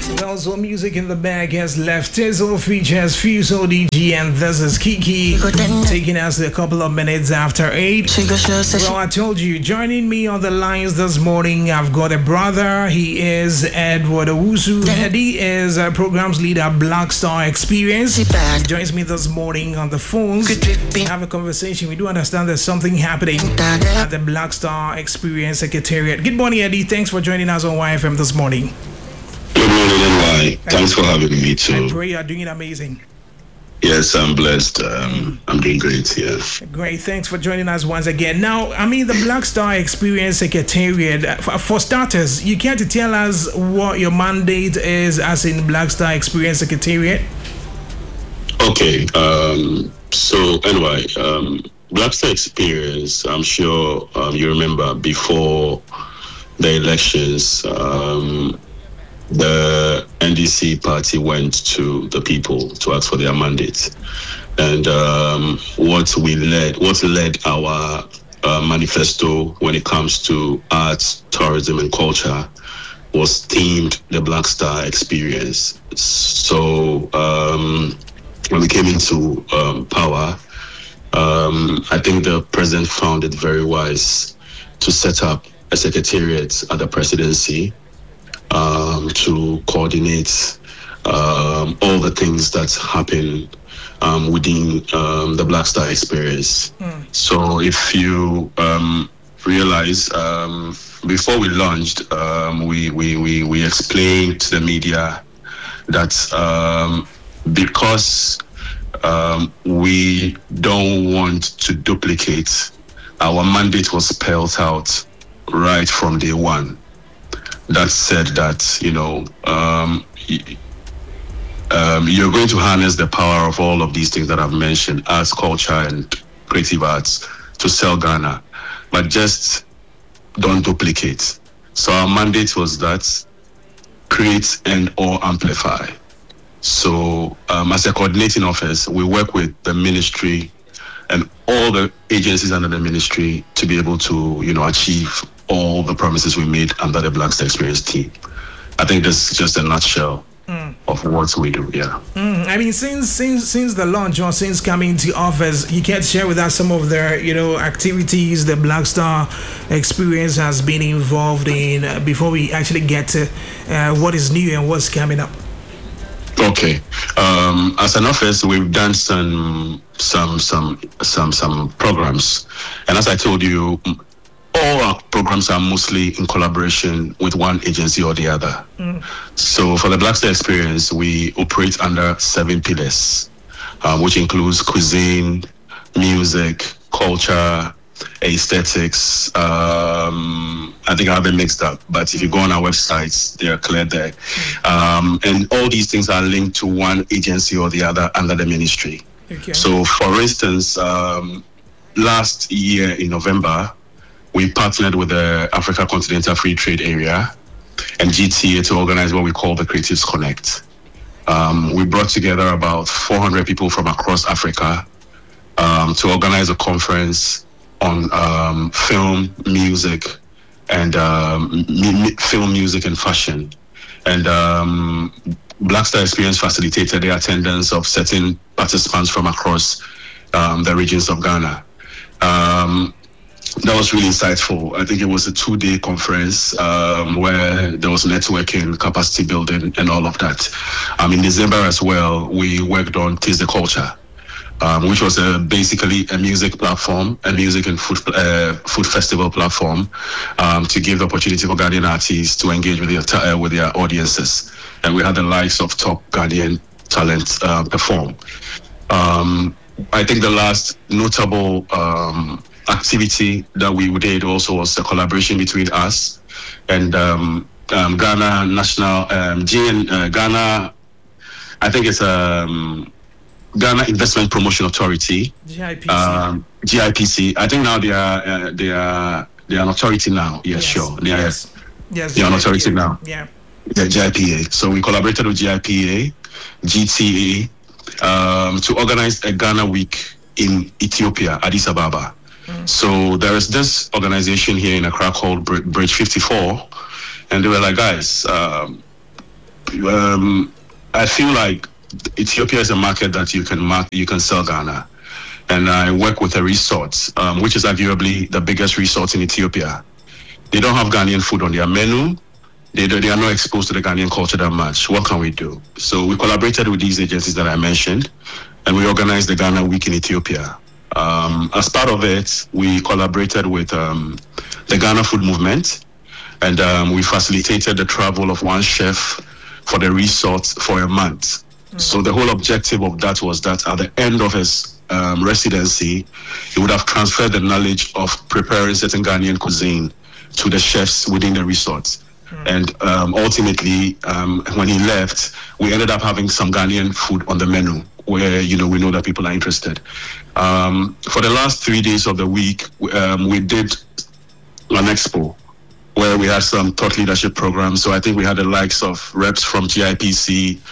Also, music in the bag has left. Tizzle features Fuso DG, and this is Kiki, taking us a couple of minutes after 8. Well, I told you, joining me on the lines this morning, I've got a brother. He is Edward Owusu. Eddie is a programs leader, Black Star Experience. He joins me this morning on the phones. We have a conversation. We do understand there's something happening at the Black Star Experience Secretariat. Good morning, Eddie. Thanks for joining us on YFM this morning. Good morning, NY. Thanks for having me too. I pray you're doing amazing. Yes, I'm blessed. I'm doing great, yeah. Great, thanks for joining us once again. Now, I mean, the Black Star Experience Secretariat, for starters, you care to tell us what your mandate is as in Black Star Experience Secretariat? Okay, so anyway, Black Star Experience, I'm sure you remember before the elections, the NDC party went to the people to ask for their mandate, and what led our manifesto when it comes to arts, tourism, and culture was themed the Black Star Experience. So when we came into power, I think the president found it very wise to set up a secretariat at the presidency to coordinate all the things that happen within the Black Star Experience. So if you realize, before we launched, we explained to the media that because we don't want to duplicate, our mandate was spelled out right from day one. That said that, you're going to harness the power of all of these things that I've mentioned, arts, culture, and creative arts, to sell Ghana, but just don't duplicate. So our mandate was that create and or amplify. So as a coordinating office, we work with the ministry and all the agencies under the ministry to be able to, achieve all the promises we made under the Black Star Experience team. I think that's just a nutshell of what we do. Yeah. I mean, since the launch or since coming to office, you can share with us some of the activities the Black Star Experience has been involved in before we actually get to what is new and what's coming up. Okay. As an office, we've done some programs, and as I told you, all our programs are mostly in collaboration with one agency or the other. So for the Black Star Experience, we operate under 7 pillars, which includes cuisine, music, culture, aesthetics. I think I have it mixed up, but if you go on our websites, they are clear there. And all these things are linked to one agency or the other under the ministry. Okay. So for instance, last year in November, we partnered with the Africa Continental Free Trade Area and GTA to organize what we call the Creatives Connect. We brought together about 400 people from across Africa to organize a conference on film, music, and film, music, and fashion. And Black Star Experience facilitated the attendance of certain participants from across the regions of Ghana. That was really insightful. I think it was a 2-day conference where there was networking, capacity building, and all of that. In December as well, we worked on Taste the Culture, which was basically a music platform, a music and food festival platform, to give the opportunity for Ghanaian artists to engage with their audiences. And we had the likes of top Ghanaian talent perform. I think the last notable activity that we did also was the collaboration between us and Ghana National Ghana. I think it's Ghana Investment Promotion Authority. GIPC. GIPC. I think now they are an authority now. Yes, sure. They are an authority now. Yeah. Yeah, GIPA. So we collaborated with GIPA, GTA, to organize a Ghana Week in Ethiopia, Addis Ababa. So there is this organization here in Accra called Bridge 54, and they were like, guys, I feel like Ethiopia is a market that you can sell Ghana. And I work with a resort, which is arguably the biggest resort in Ethiopia. They don't have Ghanaian food on their menu. They are not exposed to the Ghanaian culture that much. What can we do? So we collaborated with these agencies that I mentioned, and we organized the Ghana Week in Ethiopia. As part of it, we collaborated with the Ghana Food Movement, and we facilitated the travel of one chef for the resort for a month. So the whole objective of that was that at the end of his residency, he would have transferred the knowledge of preparing certain Ghanaian cuisine to the chefs within the resort. And ultimately, when he left, we ended up having some Ghanaian food on the menu where, we know that people are interested. For the last 3 days of the week, we did an expo where we had some thought leadership programs. So I think we had the likes of reps from GIPC,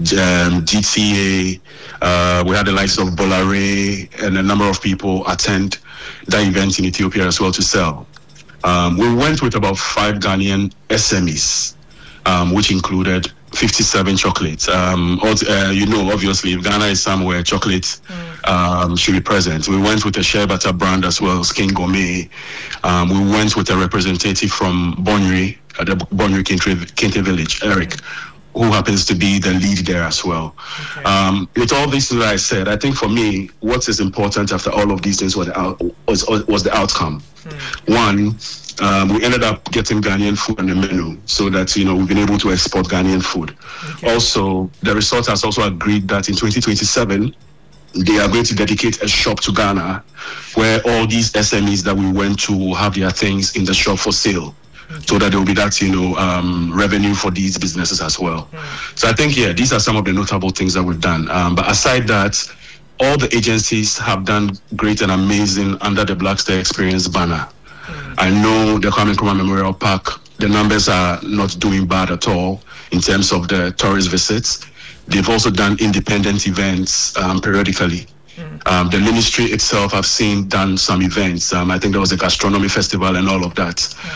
GTA, we had the likes of Bolare, and a number of people attend that event in Ethiopia as well to sell. We went with about 5 Ghanaian SMEs, which included 57 chocolates. Obviously, if Ghana is somewhere, chocolate should be present. We went with a shea butter brand as well, Skin Gourmet. We went with a representative from Bonyri, the Bonyri Kente Village, Eric, who happens to be the lead there as well. Okay. With all these things that I said, I think for me, what is important after all of these things was the outcome. One, we ended up getting Ghanaian food on the menu so that, we've been able to export Ghanaian food. Okay. Also, the resort has also agreed that in 2027, they are going to dedicate a shop to Ghana where all these SMEs that we went to will have their things in the shop for sale. So that there will be that, revenue for these businesses as well. So I think, these are some of the notable things that we've done. But aside that, all the agencies have done great and amazing under the Black Star Experience banner. I know the Kwame Nkrumah Memorial Park, the numbers are not doing bad at all in terms of the tourist visits. They've also done independent events periodically. The ministry itself, I've seen done some events. I think there was a gastronomy festival and all of that.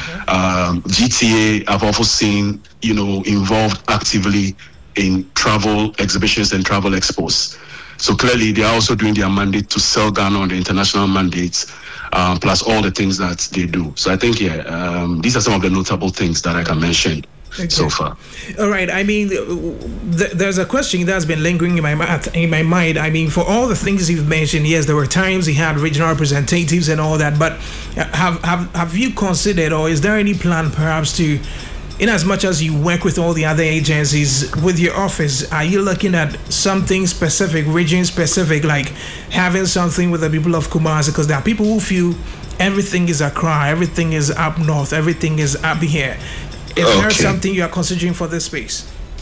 GTA, I've also seen, involved actively in travel exhibitions and travel expos. So clearly, they are also doing their mandate to sell Ghana on the international mandates, plus all the things that they do. So I think, these are some of the notable things that I can mention. Okay. So far. All right. I mean, there's a question that's been lingering in my mind. I mean, for all the things you've mentioned, yes, there were times he had regional representatives and all that. But have you considered, or is there any plan perhaps to, in as much as you work with all the other agencies with your office, are you looking at something specific, region specific, like having something with the people of Kumasi? Because there are people who feel everything is Accra, everything is up north, everything is up here. Is there something you are considering for this space?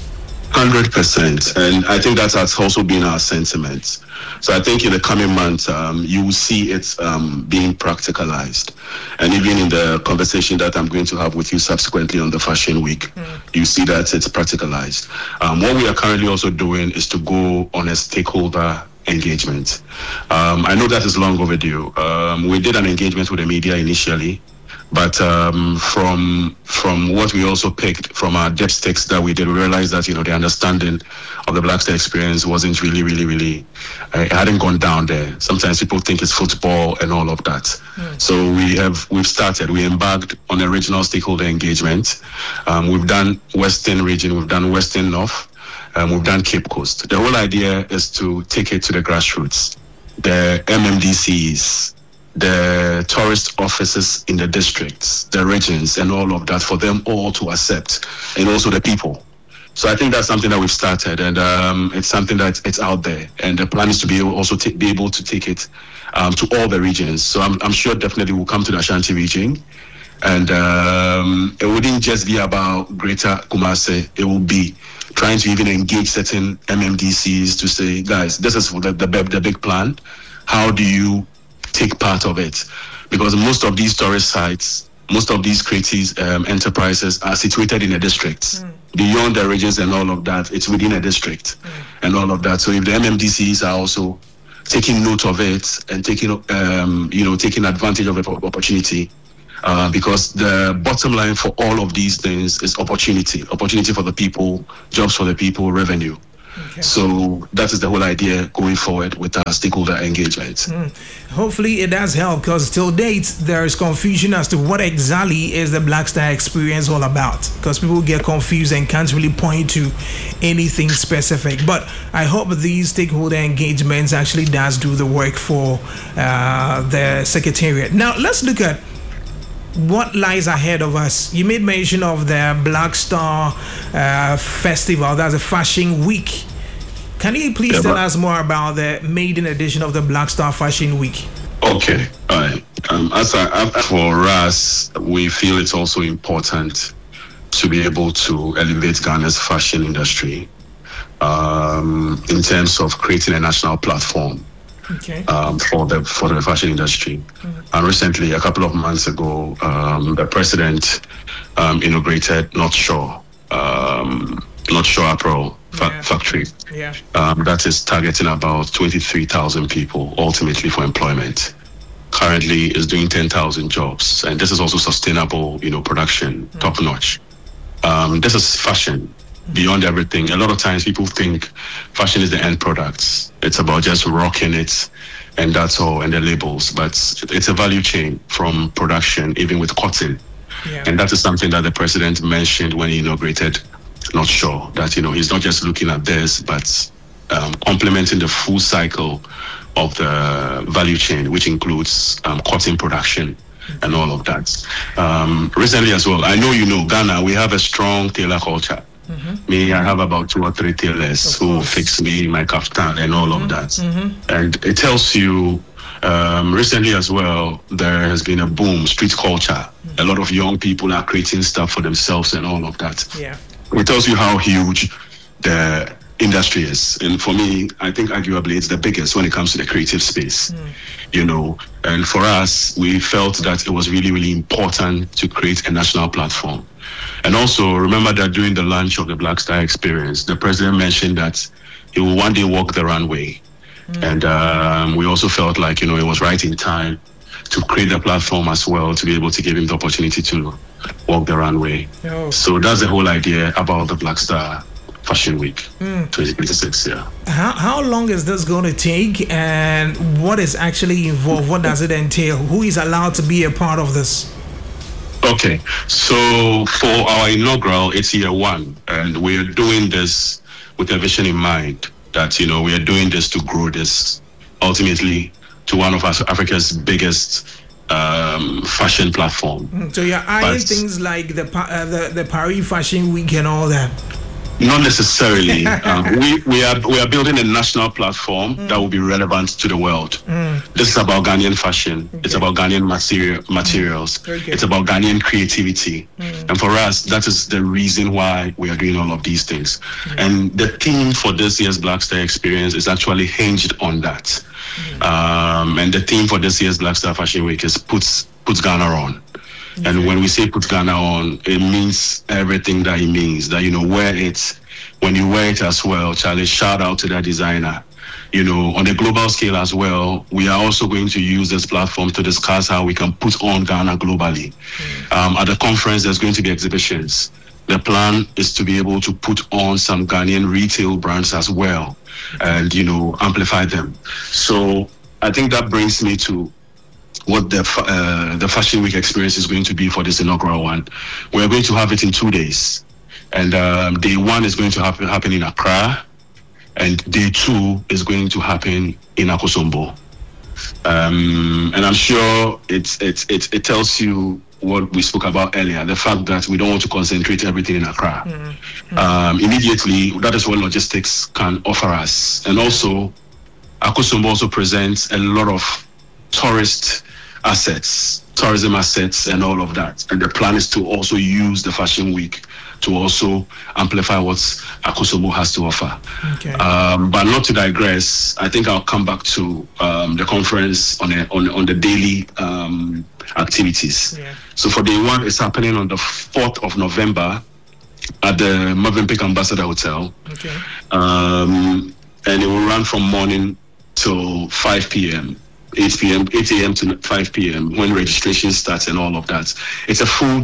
100%. And I think that has also been our sentiment. So I think in the coming months, you will see it being practicalized. And even in the conversation that I'm going to have with you subsequently on the Fashion Week, you see that it's practicalized. What we are currently also doing is to go on a stakeholder engagement. I know that is long overdue. We did an engagement with the media initially. But from what we also picked from our dipsticks that we did, we realized that, the understanding of the Black Star Experience wasn't really, it hadn't gone down there. Sometimes people think it's football and all of that. So we embarked on a regional stakeholder engagement. We've done Western region, we've done Western North, we've done Cape Coast. The whole idea is to take it to the grassroots, the MMDCs, the tourist offices in the districts, the regions, and all of that, for them all to accept, and also the people. So I think that's something that we've started, and it's something that it's out there, and the plan is to be able to take it to all the regions. So I'm sure definitely we'll come to the Ashanti region, and it wouldn't just be about Greater Kumasi. It will be trying to even engage certain MMDCs to say, guys, this is the big plan. How do you take part of it? Because most of these tourist sites, most of these creative enterprises are situated in the districts. Beyond the regions and all of that, it's within a district and all of that. So if the MMDCs are also taking note of it and taking advantage of the opportunity, because the bottom line for all of these things is opportunity for the people, jobs for the people, revenue. Okay. So that is the whole idea going forward with our stakeholder engagement. Hopefully it does help, because till date there is confusion as to what exactly is the Black Star Experience all about, because people get confused and can't really point to anything specific. But I hope these stakeholder engagements actually does do the work for the Secretariat. Now let's look at what lies ahead of us. You made mention of the Black Star Festival, that's a Fashion Week. Can you please tell us more about the maiden edition of the Black Star Fashion Week? Okay, all right. For us, we feel it's also important to be able to elevate Ghana's fashion industry in terms of creating a national platform. Okay. For the fashion industry. And recently, a couple of months ago, the president inaugurated North Shore Apparel Factory. Yeah. That is targeting about 23,000 people ultimately for employment. Currently is doing 10,000 jobs, and this is also sustainable, production, top notch. This is fashion. Beyond everything, a lot of times people think fashion is the end product. It's about just rocking it and that's all, and the labels. But it's a value chain from production, even with cotton. Yeah. And that is something that the president mentioned when he inaugurated North Shore, that he's not just looking at this, but complementing the full cycle of the value chain, which includes cotton production and all of that. Recently as well, I know Ghana, we have a strong tailor culture. Me, I have about 2 or 3 tailors who fix me my kaftan and all of that. And it tells you, recently as well, there has been a boom, street culture. A lot of young people are creating stuff for themselves and all of that. Yeah. It tells you how huge the industry is. And for me, I think arguably it's the biggest when it comes to the creative space. And for us, we felt that it was really, really important to create a national platform. And also remember that during the launch of the Black Star Experience, the president mentioned that he will one day walk the runway. And we also felt like, it was right in time to create the platform as well, to be able to give him the opportunity to walk the runway. Oh. So that's the whole idea about the Black Star Fashion Week 2026. Yeah. How long is this going to take, and what is actually involved? What does it entail? Who is allowed to be a part of this? Okay, so for our inaugural, it's year 1, and we are doing this with a vision in mind that, we are doing this to grow this ultimately to one of Africa's biggest fashion platform. So you're eyeing things like the Paris Fashion Week and all that? Not necessarily. We are building a national platform that will be relevant to the world. This is about Ghanaian fashion. Okay. It's about Ghanaian materials. Okay. It's about Ghanaian creativity. And for us, that is the reason why we are doing all of these things. And the theme for this year's Black Star Experience is actually hinged on that. And the theme for this year's Black Star Fashion Week is puts Ghana on. And when we say put Ghana on, it means everything that it means. That, wear it. When you wear it as well, Charlie, shout out to that designer. On a global scale as well, we are also going to use this platform to discuss how we can put on Ghana globally. At the conference, there's going to be exhibitions. The plan is to be able to put on some Ghanaian retail brands as well and, amplify them. So I think that brings me to what the Fashion Week experience is going to be for this inaugural one. We're going to have it in 2 days. And day 1 is going to happen in Accra. And day 2 is going to happen in Akosombo. And I'm sure it tells you what we spoke about earlier, the fact that we don't want to concentrate everything in Accra. Immediately, that is what logistics can offer us. And also, Akosombo also presents a lot of tourism assets and all of that. And the plan is to also use the Fashion Week to also amplify what Akosombo has to offer. Okay. But not to digress, I think I'll come back to the conference on the daily activities. Yeah. So for day 1, it's happening on the 4th of November at the Movenpick Ambassador Hotel. Okay. And it will run from morning till 5 p.m. 8 a.m. to 5 p.m. when registration starts and all of that. It's a full